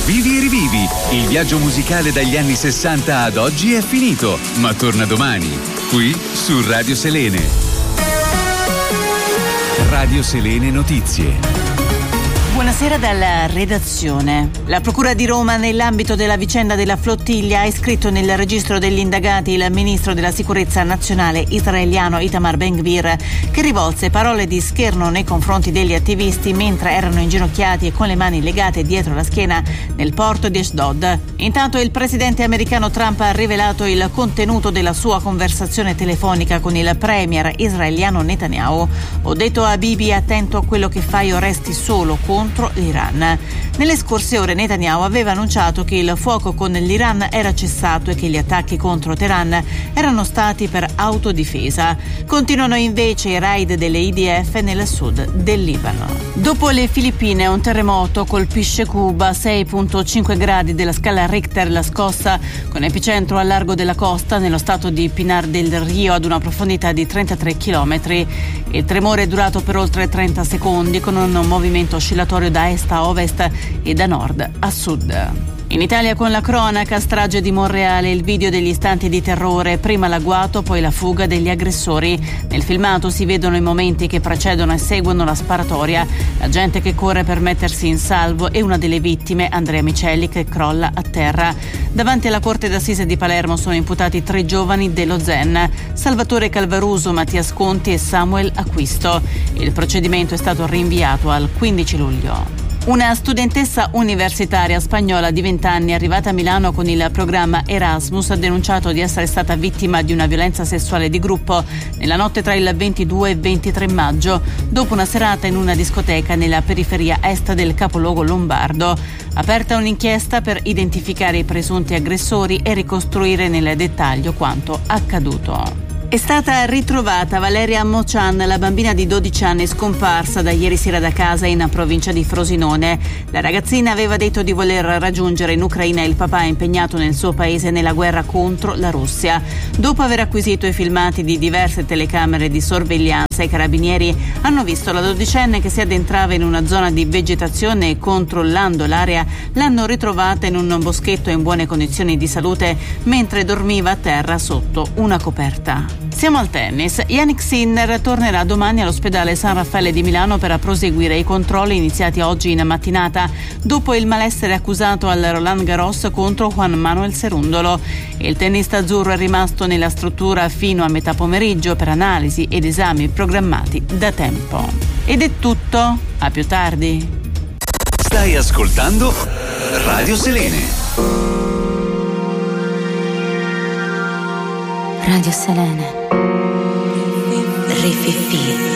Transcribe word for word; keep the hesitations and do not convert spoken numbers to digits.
Vivi e rivivi, il viaggio musicale dagli anni sessanta ad oggi è finito, ma torna domani, qui su Radio Selene. Radio Selene Notizie. Buonasera dalla redazione. La Procura di Roma, nell'ambito della vicenda della flottiglia, ha iscritto nel registro degli indagati il ministro della sicurezza nazionale israeliano Itamar Ben-Gvir, che rivolse parole di scherno nei confronti degli attivisti mentre erano inginocchiati e con le mani legate dietro la schiena nel porto di Ashdod. Intanto il presidente americano Trump ha rivelato il contenuto della sua conversazione telefonica con il premier israeliano Netanyahu. Ho detto a Bibi: attento a quello che fai o resti solo contro l'Iran. Nelle scorse ore Netanyahu aveva annunciato che il fuoco con l'Iran era cessato e che gli attacchi contro Teheran erano stati per autodifesa. Continuano invece i raid delle I D F nel sud del Libano. Dopo le Filippine, un terremoto colpisce Cuba, sei virgola cinque gradi della scala Richter la scossa, con epicentro al largo della costa nello stato di Pinar del Rio ad una profondità di trentatré chilometri. Il tremore è durato per oltre trenta secondi, con un movimento oscillatorio da est a ovest e da nord a sud. In Italia con la cronaca, strage di Monreale, il video degli istanti di terrore, prima l'agguato, poi la fuga degli aggressori. Nel filmato si vedono i momenti che precedono e seguono la sparatoria, la gente che corre per mettersi in salvo e una delle vittime, Andrea Micelli, che crolla a terra. Davanti alla Corte d'Assise di Palermo sono imputati tre giovani dello Zen, Salvatore Calvaruso, Mattias Conti e Samuel Acquisto. Il procedimento è stato rinviato al quindici luglio. Una studentessa universitaria spagnola di venti anni, arrivata a Milano con il programma Erasmus, ha denunciato di essere stata vittima di una violenza sessuale di gruppo nella notte tra il ventidue e ventitré maggio, dopo una serata in una discoteca nella periferia est del capoluogo lombardo. Aperta un'inchiesta per identificare i presunti aggressori e ricostruire nel dettaglio quanto accaduto. È stata ritrovata Valeria Mocian, la bambina di dodici anni scomparsa da ieri sera da casa in provincia di Frosinone. La ragazzina aveva detto di voler raggiungere in Ucraina il papà impegnato nel suo paese nella guerra contro la Russia. Dopo aver acquisito i filmati di diverse telecamere di sorveglianza, i carabinieri hanno visto la dodicenne che si addentrava in una zona di vegetazione e, controllando l'area, l'hanno ritrovata in un boschetto in buone condizioni di salute mentre dormiva a terra sotto una coperta. Siamo al tennis. Jannik Sinner tornerà domani all'ospedale San Raffaele di Milano per proseguire i controlli iniziati oggi in mattinata dopo il malessere accusato al Roland Garros contro Juan Manuel Cerundolo. Il tennista azzurro è rimasto nella struttura fino a metà pomeriggio per analisi ed esami programmati da tempo. Ed è tutto. A più tardi. Stai ascoltando Radio Selene. Radio Selene. Rififi.